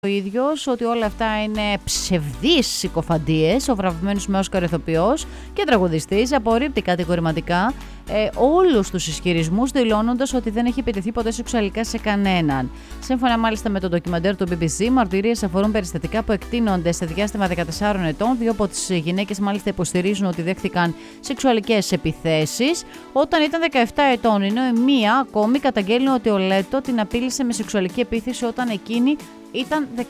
ο ίδιος ότι όλα αυτά είναι ψευδείς συκοφαντίες. Ο βραβευμένος με Όσκαρ ηθοποιός και τραγουδιστής απορρίπτει κατηγορηματικά όλους τους ισχυρισμούς, δηλώνοντας ότι δεν έχει επιτεθεί ποτέ σεξουαλικά σε κανέναν. Σύμφωνα μάλιστα με το ντοκιμαντέρ του BBC, μαρτυρίες αφορούν περιστατικά που εκτείνονται σε διάστημα 14 ετών. Δύο από τις γυναίκες μάλιστα υποστηρίζουν ότι δέχτηκαν σεξουαλικές επιθέσεις όταν ήταν 17 ετών, ενώ η μία ακόμη καταγγέλνει ότι ο Λέτο την απείλησε με σεξουαλική επίθεση όταν εκείνη ήταν 19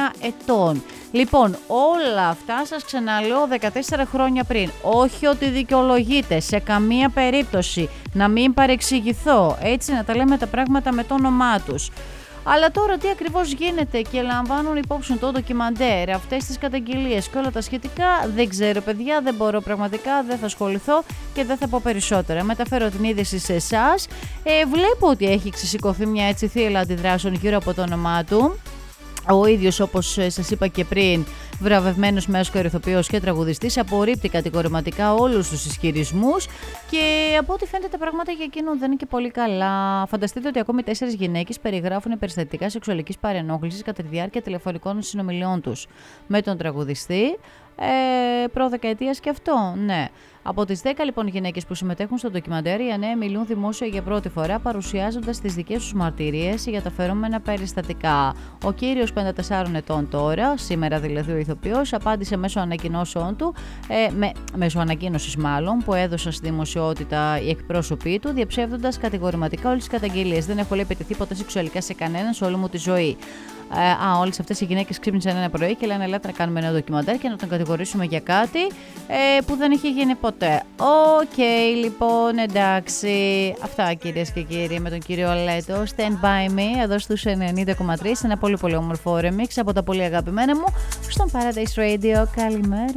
ετών. Λοιπόν, όλα αυτά σας ξαναλέω 14 χρόνια πριν. Όχι ότι δικαιολογείται σε καμία περίπτωση, να μην παρεξηγηθώ, έτσι να τα λέμε τα πράγματα με το όνομά τους. Αλλά τώρα τι ακριβώς γίνεται και λαμβάνουν υπόψη το ντοκιμαντέρ, αυτές τις καταγγελίες και όλα τα σχετικά, δεν ξέρω παιδιά, δεν μπορώ πραγματικά, δεν θα ασχοληθώ και δεν θα πω περισσότερα. Μεταφέρω την είδηση σε εσάς. Βλέπω ότι έχει ξεσηκωθεί μια έτσι θύελλα αντιδράσεων γύρω από το όνομά του. Ο ίδιος, όπως σας είπα και πριν, βραβευμένος με Όσκαρ ηθοποιός και τραγουδιστής, απορρίπτει κατηγορηματικά όλους τους ισχυρισμούς και από ό,τι φαίνεται τα πράγματα για εκείνον δεν είναι και πολύ καλά. Φανταστείτε ότι ακόμη 4 γυναίκες περιγράφουν περιστατικά σεξουαλικής παρενόχλησης κατά τη διάρκεια τηλεφωνικών συνομιλιών τους με τον τραγουδιστή. Προδεκαετίας και αυτό, ναι. Από τις 10 λοιπόν γυναίκες που συμμετέχουν στο ντοκιμαντέρ, οι 9 μιλούν δημόσια για πρώτη φορά, παρουσιάζοντας τις δικές τους μαρτυρίες για τα φερόμενα περιστατικά. Ο κύριος 54 ετών τώρα, σήμερα δηλαδή ο ηθοποιός, απάντησε μέσω ανακοινώσεων του, μέσω ανακοίνωσης μάλλον, που έδωσαν στη δημοσιότητα οι εκπρόσωποι του, διαψεύδοντας κατηγορηματικά όλες τις καταγγελίες. Δεν έχω λέει επιτεθεί ποτέ σεξουαλικά σε κανέναν σε όλη μου τη ζωή. Όλες αυτές οι γυναίκες ξύπνησαν ένα πρωί και λένε ελάτε να κάνουμε ένα ντοκιμαντέρ και να τον κατηγορήσουμε για κάτι που δεν είχε γίνει ποτέ. Οκ, λοιπόν, εντάξει. Αυτά κυρίες και κύριοι με τον κύριο Λέτο. Stand by me εδώ στους 90,3. Ένα πολύ πολύ όμορφο remix από τα πολύ αγαπημένα μου στον Paradise Radio. Καλημέρα.